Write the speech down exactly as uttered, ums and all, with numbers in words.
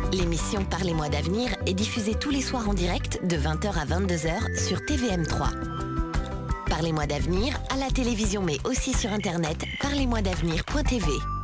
L'émission Parlez-moi d'avenir est diffusée tous les soirs en direct de vingt heures à vingt-deux heures sur T V M trois. Parlez-moi d'avenir à la télévision mais aussi sur internet parlez moi d'avenir point t v.